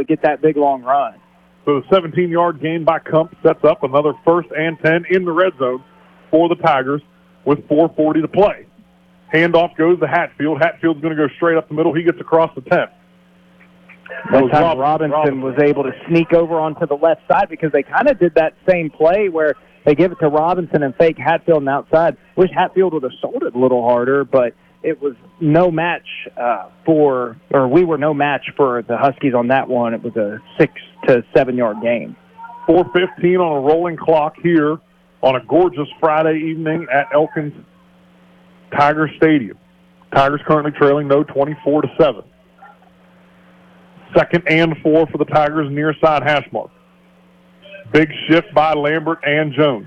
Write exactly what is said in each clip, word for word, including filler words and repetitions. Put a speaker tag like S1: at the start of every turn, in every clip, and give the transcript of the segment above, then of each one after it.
S1: to get that big, long run.
S2: So the seventeen-yard gain by Kump sets up another first and ten in the red zone for the Tigers with four forty to play. Handoff goes to Hatfield. Hatfield's going to go straight up the middle. He gets across the ten.
S1: That time Robinson, Robinson was able to sneak over onto the left side because they kind of did that same play where they give it to Robinson and fake Hatfield on the outside. Wish Hatfield would have sold it a little harder, but it was no match uh, for, or we were no match for the Huskies on that one. It was a six to seven yard gain.
S2: four fifteen on a rolling clock here on a gorgeous Friday evening at Elkins Tiger Stadium. Tigers currently trailing no twenty-four to seven. Second and four for the Tigers near side hash mark. Big shift by Lambert and Jones.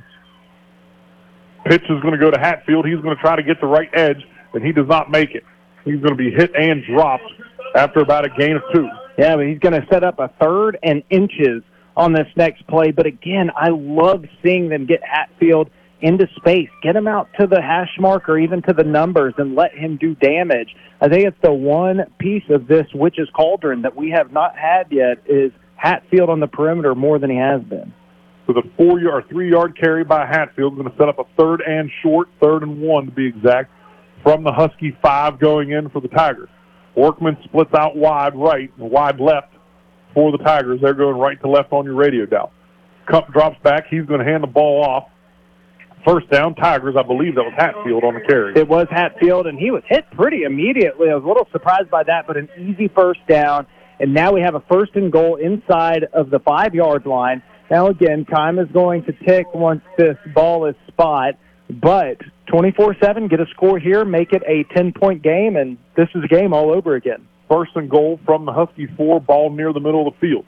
S2: Pitch is going to go to Hatfield. He's going to try to get the right edge, but he does not make it. He's going to be hit and dropped after about a gain of two.
S1: Yeah, but he's going to set up a third and inches on this next play. But again, I love seeing them get Hatfield into space, get him out to the hash mark or even to the numbers and let him do damage. I think it's the one piece of this witch's cauldron that we have not had yet is Hatfield on the perimeter more than he has been.
S2: So the four-yard, three-yard carry by Hatfield is going to set up a third and short, third and one to be exact, from the Husky five going in for the Tigers. Workman splits out wide right and wide left for the Tigers. They're going right to left on your radio dial. Cup drops back. He's going to hand the ball off. First down, Tigers. I believe that was Hatfield on the carry.
S1: It was Hatfield, and he was hit pretty immediately. I was a little surprised by that, but an easy first down. And now we have a first and goal inside of the five-yard line. Now, again, time is going to tick once this ball is spot. But twenty-four seven, get a score here, make it a ten-point game, and this is a game all over again.
S2: First and goal from the Husky four, ball near the middle of the field.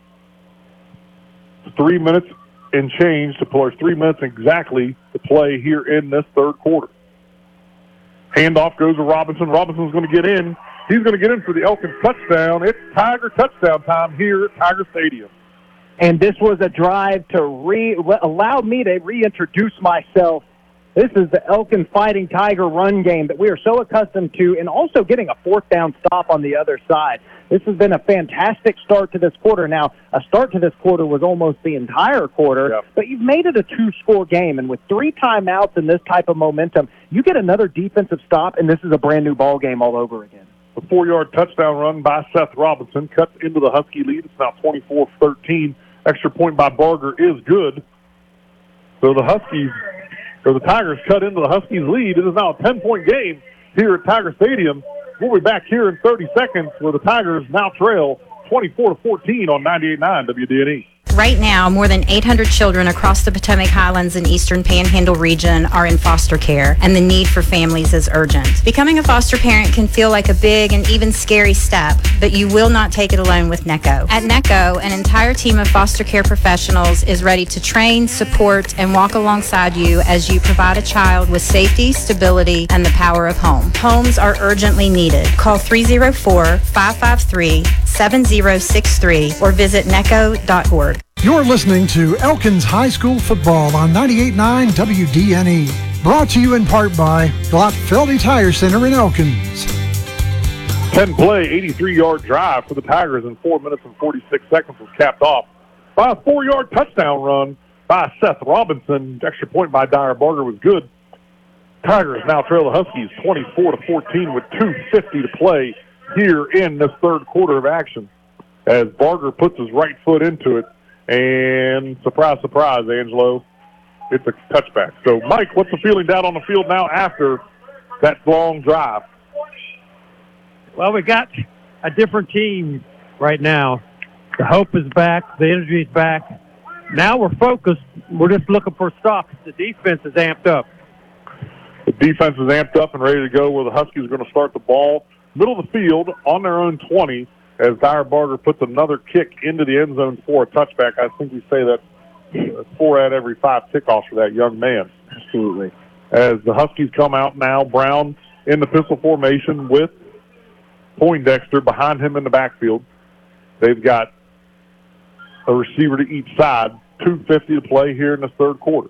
S2: Three minutes and change to play, three minutes exactly to play here in this third quarter. Handoff goes to Robinson. Robinson's going to get in. He's going to get in for the Elkins touchdown. It's Tiger touchdown time here at Tiger Stadium.
S1: And this was a drive to re allow me to reintroduce myself. This is the Elkins Fighting Tiger run game that we are so accustomed to, and also getting a fourth down stop on the other side. This has been a fantastic start to this quarter. Now, a start to this quarter was almost the entire quarter, yep. But you've made it a two-score game, and with three timeouts and this type of momentum, you get another defensive stop, and this is a brand-new ball game all over again.
S2: A four-yard touchdown run by Seth Robinson cuts into the Husky lead. It's now twenty-four thirteen. Extra point by Barger is good. So the Huskies, or the Tigers, cut into the Huskies' lead. It is now a ten-point game here at Tiger Stadium. We'll be back here in thirty seconds where the Tigers now trail twenty-four to fourteen on ninety-eight point nine W D N E.
S3: Right now, more than eight hundred children across the Potomac Highlands and Eastern Panhandle region are in foster care, and the need for families is urgent. Becoming a foster parent can feel like a big and even scary step, but you will not take it alone with NECO. At NECO, an entire team of foster care professionals is ready to train, support, and walk alongside you as you provide a child with safety, stability, and the power of home. Homes are urgently needed. Call three oh four, five five three, seven oh six three or visit neco dot org.
S4: You're listening to Elkins High School football on ninety-eight point nine W D N E. Brought to you in part by Glatfeldy Tire Center in Elkins.
S2: ten-play, eighty-three-yard drive for the Tigers in four minutes and forty-six seconds was capped off by a four-yard touchdown run by Seth Robinson. Extra point by Dyer Barger was good. Tigers now trail the Huskies twenty-four to fourteen with two fifty to play here in this third quarter of action as Barger puts his right foot into it. And surprise, surprise, Angelo, it's a touchback. So, Mike, what's the feeling down on the field now after that long drive?
S5: Well, we got a different team right now. The hope is back. The energy is back. Now we're focused. We're just looking for stops. The defense is amped up.
S2: The defense is amped up and ready to go where the Huskies are going to start the ball. Middle of the field on their own twenty. As Dyer Barger puts another kick into the end zone for a touchback. I think we say that four out of every five kickoffs for that young man.
S1: Absolutely.
S2: As the Huskies come out now, Brown in the pistol formation with Poindexter behind him in the backfield. They've got a receiver to each side, two fifty to play here in the third quarter.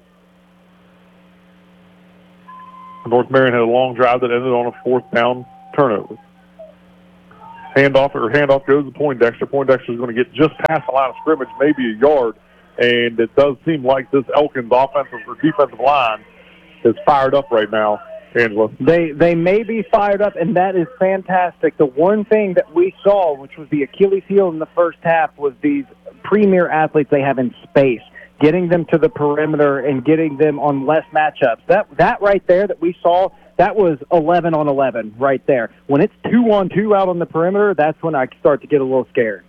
S2: North Marion had a long drive that ended on a fourth down turnover. Handoff or handoff goes to Poindexter. Poindexter is going to get just past the line of scrimmage, maybe a yard, and it does seem like this Elkins offensive or defensive line is fired up right now, Angela.
S1: They they may be fired up, and that is fantastic. The one thing that we saw, which was the Achilles heel in the first half, was these premier athletes they have in space, getting them to the perimeter and getting them on less matchups. That that right there that we saw, that was eleven on eleven right there. When it's two on two out on the perimeter, that's when I start to get a little scared.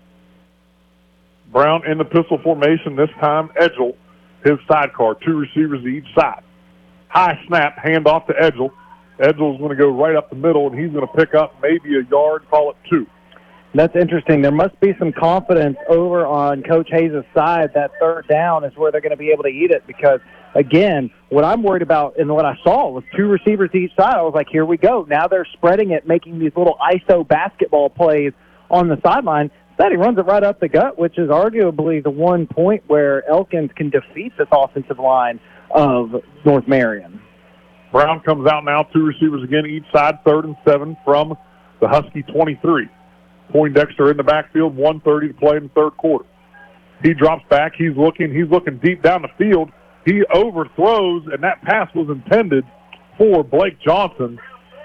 S2: Brown in the pistol formation this time. Edgel, his sidecar, two receivers to each side. High snap, hand off to Edgel. Edgel's going to go right up the middle, and he's going to pick up maybe a yard, call it two.
S1: That's interesting. There must be some confidence over on Coach Hayes' side. That third down is where they're going to be able to eat it because, again, what I'm worried about and what I saw was two receivers to each side. I was like, here we go. Now they're spreading it, making these little I S O basketball plays on the sideline. Instead, he runs it right up the gut, which is arguably the one point where Elkins can defeat this offensive line of North Marion.
S2: Brown comes out now, two receivers again each side, third and seven from the Husky twenty-three. Poindexter in the backfield, one thirty to play in the third quarter. He drops back. He's looking. He's looking deep down the field. He overthrows, and that pass was intended for Blake Johnson.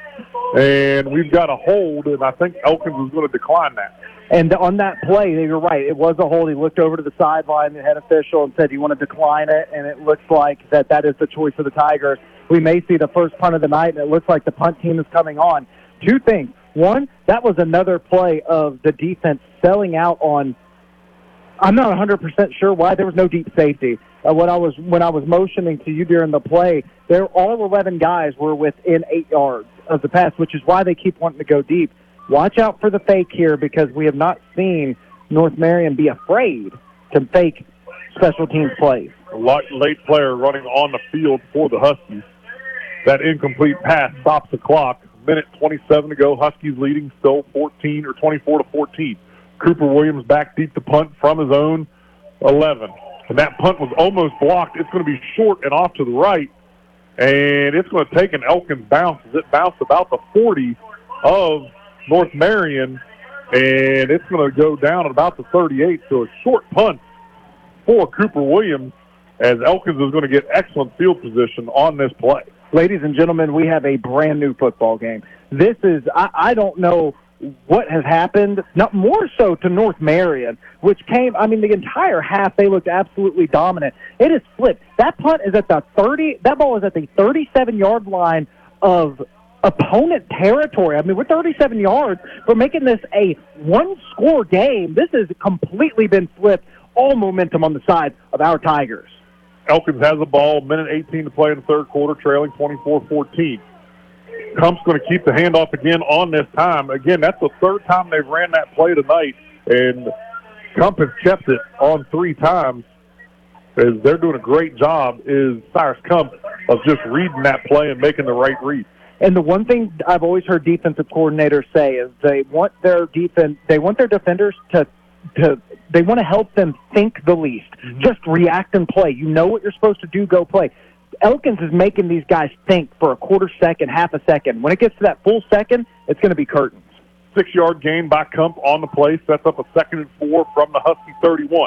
S2: And we've got a hold, and I think Elkins is going to decline that.
S1: And on that play, you're right, it was a hold. He looked over to the sideline, the head official, and said, do you want to decline it? And it looks like that that is the choice of the Tigers. We may see the first punt of the night, and it looks like the punt team is coming on. Two things. One, that was another play of the defense selling out on, I'm not one hundred percent sure why, there was no deep safety. Uh, when I was when I was motioning to you during the play, there all eleven guys were within eight yards of the pass, which is why they keep wanting to go deep. Watch out for the fake here because we have not seen North Marion be afraid to fake special teams plays.
S2: A late player running on the field for the Huskies. That incomplete pass stops the clock. Minute twenty-seven to go. Huskies leading still fourteen or twenty-four to fourteen. Cooper Williams back deep to punt from his own eleven. And that punt was almost blocked. It's going to be short and off to the right. And it's going to take an Elkins bounce as it bounced about the forty of North Marion. And it's going to go down at about the thirty-eight. So a short punt for Cooper Williams as Elkins is going to get excellent field position on this play.
S1: Ladies and gentlemen, we have a brand new football game. This is, I, I don't know what has happened, not more so to North Marion, which came, I mean, the entire half, they looked absolutely dominant. It is flipped. That punt is at the thirty, that ball is at the thirty-seven-yard line of opponent territory. I mean, we're thirty-seven yards. We're making this a one-score game. This has completely been flipped, all momentum on the side of our Tigers.
S2: Elkins has the ball, minute eighteen to play in the third quarter, trailing twenty-four fourteen. Kump's going to keep the handoff again on this time. Again, that's the third time they've ran that play tonight, and Kump has kept it on three times. As they're doing a great job is Cyrus Kump of just reading that play and making the right read.
S1: And the one thing I've always heard defensive coordinators say is they want their defense, they want their defenders to to they want to help them think the least. Mm-hmm. Just react and play. You know what you're supposed to do, go play. Elkins is making these guys think for a quarter second, half a second. When it gets to that full second, it's going to be curtains.
S2: Six-yard gain by Kump on the play, sets up a second and four from the Husky thirty-one.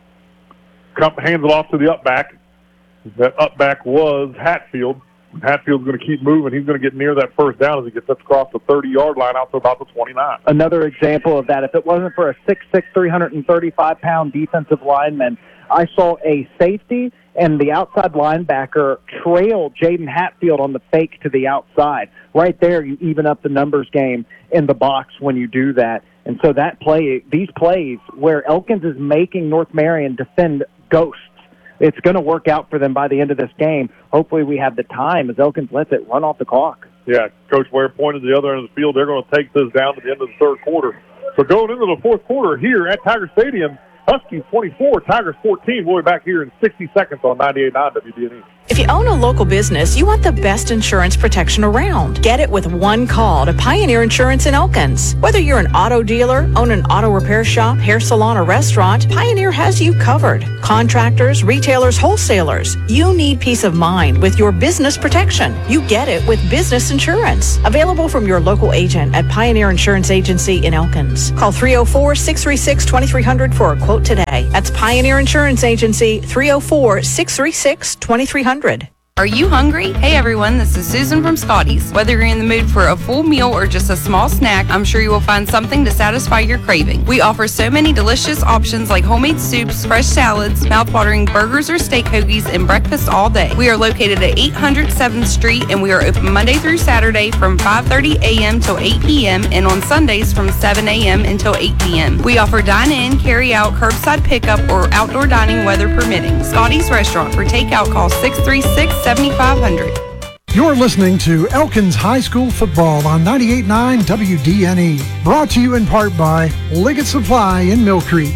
S2: Kump hands it off to the upback. That upback was Hatfield. Hatfield's going to keep moving. He's going to get near that first down as he gets up across the thirty-yard line out to about the twenty-nine.
S1: Another example of that. If it wasn't for a six six, three hundred thirty-five pound defensive lineman, I saw a safety and the outside linebacker trail Jaden Hatfield on the fake to the outside. Right there, you even up the numbers game in the box when you do that. And so that play, these plays where Elkins is making North Marion defend ghosts, it's going to work out for them by the end of this game. Hopefully we have the time as Elkins lets it run off the clock.
S2: Yeah, Coach Ware pointed to the other end of the field. They're going to take this down to the end of the third quarter. So going into the fourth quarter here at Tiger Stadium, Huskies twenty-four, Tigers fourteen. We'll be back here in sixty seconds on ninety-eight point nine W D N E.
S6: If you own a local business, you want the best insurance protection around. Get it with one call to Pioneer Insurance in Elkins. Whether you're an auto dealer, own an auto repair shop, hair salon, or restaurant, Pioneer has you covered. Contractors, retailers, wholesalers, you need peace of mind with your business protection. You get it with business insurance. Available from your local agent at Pioneer Insurance Agency in Elkins. Call three oh four, six three six, two three hundred for a quote today. That's Pioneer Insurance Agency, three oh four, six three six, two three hundred.
S7: Are you hungry? Hey everyone, this is Susan from Scotty's. Whether you're in the mood for a full meal or just a small snack, I'm sure you will find something to satisfy your craving. We offer so many delicious options like homemade soups, fresh salads, mouth-watering burgers or steak hoagies, and breakfast all day. We are located at eight hundred seventh Street, and we are open Monday through Saturday from five thirty a.m. till eight p.m. and on Sundays from seven a.m. until eight p.m. We offer dine-in, carry-out, curbside pickup, or outdoor dining weather permitting. Scotty's Restaurant. For takeout, call six three six, seventy-five hundred.
S4: You're listening to Elkins High School Football on ninety-eight point nine W D N E. Brought to you in part by Liggett Supply in Mill Creek.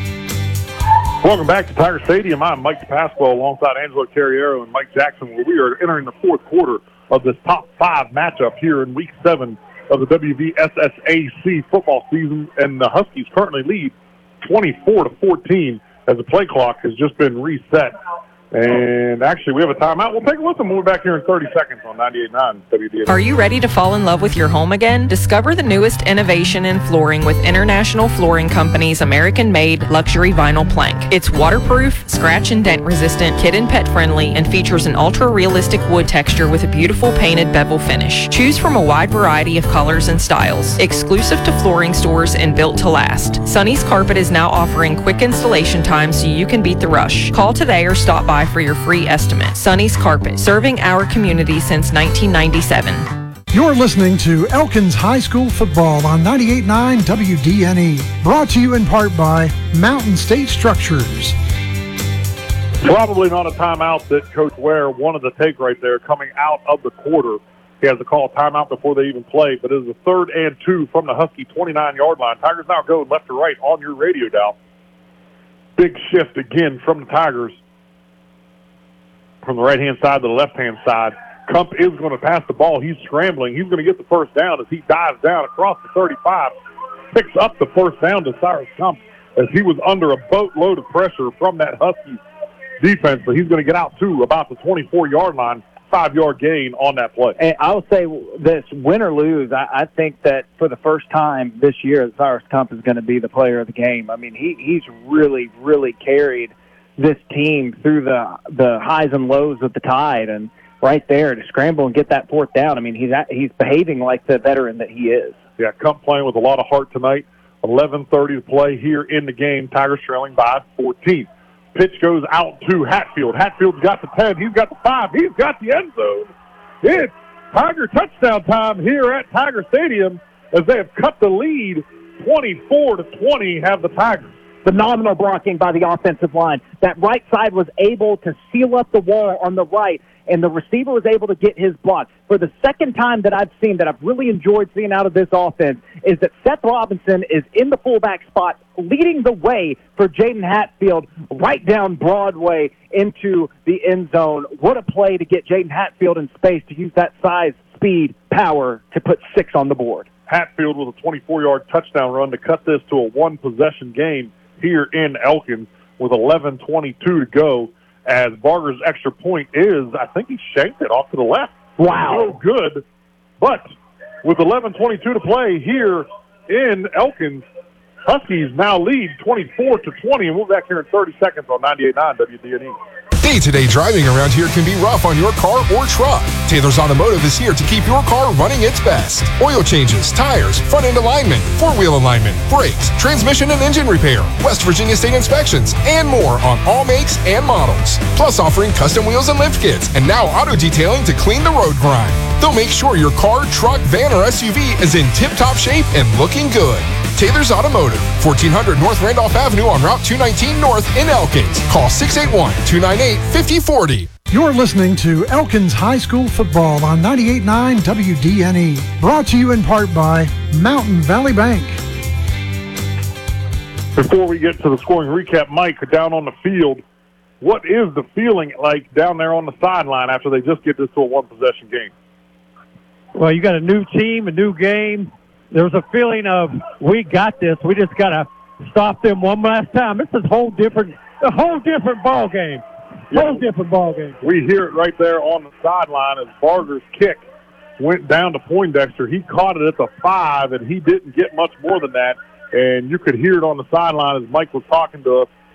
S2: Welcome back to Tiger Stadium. I'm Mike DePasquale alongside Angelo Carriero and Mike Jackson, where we are entering the fourth quarter of this top five matchup here in week seven of the W V S S A C football season. And the Huskies currently lead twenty-four to fourteen as the play clock has just been reset. And actually, we have a timeout. We'll take a listen. We'll be back here in thirty seconds on ninety-eight point nine W D N E.
S8: Are you ready to fall in love with your home again? Discover the newest innovation in flooring with International Flooring Company's American-made luxury vinyl plank. It's waterproof, scratch and dent resistant, kid and pet friendly, and features an ultra-realistic wood texture with a beautiful painted bevel finish. Choose from a wide variety of colors and styles. Exclusive to flooring stores and built to last. Sonny's Carpet is now offering quick installation time so you can beat the rush. Call today or stop by for your free estimate. Sonny's Carpet, serving our community since nineteen ninety-seven.
S4: You're listening to Elkins High School Football on ninety-eight point nine W D N E. Brought to you in part by Mountain State Structures.
S2: Probably not a timeout that Coach Ware wanted to take right there coming out of the quarter. He has to call a timeout before they even play, but it is a third and two from the Husky twenty-nine-yard line. Tigers now go left to right on your radio dial. Big shift again from the Tigers. From the right-hand side to the left-hand side. Kump is going to pass the ball. He's scrambling. He's going to get the first down as he dives down across the thirty-five. Picks up the first down to Cyrus Kump as he was under a boatload of pressure from that Husky defense. But he's going to get out to about the twenty-four-yard line. Five-yard gain on that play.
S1: And I'll say this, win or lose, I, I think that for the first time this year, Cyrus Kump is going to be the player of the game. I mean, he, he's really, really carried this team through the the highs and lows of the Tide, and right there to scramble and get that fourth down. I mean, he's at, he's behaving like the veteran that he is.
S2: Yeah, Kump playing with a lot of heart tonight. eleven thirty to play here in the game. Tigers trailing by fourteen. Pitch goes out to Hatfield. Hatfield's got the ten. He's got the five. He's got the end zone. It's Tiger touchdown time here at Tiger Stadium as they have cut the lead. twenty-four to twenty have the Tigers.
S1: Phenomenal blocking by the offensive line. That right side was able to seal up the wall on the right, and the receiver was able to get his block. For the second time that I've seen, that I've really enjoyed seeing out of this offense, is that Seth Robinson is in the fullback spot, leading the way for Jaden Hatfield right down Broadway into the end zone. What a play to get Jaden Hatfield in space to use that size, speed, power to put six on the board.
S2: Hatfield with a twenty-four-yard touchdown run to cut this to a one-possession game here in Elkins with eleven twenty-two to go, as Barger's extra point is, I think he shanked it off to the left.
S1: Wow.
S2: So good. But with eleven twenty-two to play here in Elkins, Huskies now lead twenty-four to twenty, and we'll be back here in thirty seconds on ninety-eight point nine W D N E.
S9: Day-to-day driving around here can be rough on your car or truck. Taylor's Automotive is here to keep your car running its best. Oil changes, tires, front-end alignment, four-wheel alignment, brakes, transmission and engine repair, West Virginia State inspections, and more on all makes and models. Plus offering custom wheels and lift kits, and now auto detailing to clean the road grime. They'll make sure your car, truck, van, or S U V is in tip-top shape and looking good. Taylor's Automotive, fourteen hundred North Randolph Avenue on Route two nineteen North in Elkins. Call six eight one, two nine eight, five oh four oh.
S4: You're listening to Elkins High School Football on ninety-eight point nine W D N E. Brought to you in part by Mountain Valley Bank.
S2: Before we get to the scoring recap, Mike, down on the field, what is the feeling like down there on the sideline after they just get this to a one-possession game?
S5: Well, you got a new team, a new game. There's a feeling of we got this. We just got to stop them one last time. This is a whole different, a whole different ball game. Whole yeah. different ball game.
S2: We hear it right there on the sideline as Barger's kick went down to Poindexter. He caught it at the five, and he didn't get much more than that. And you could hear it on the sideline as Mike was talking to us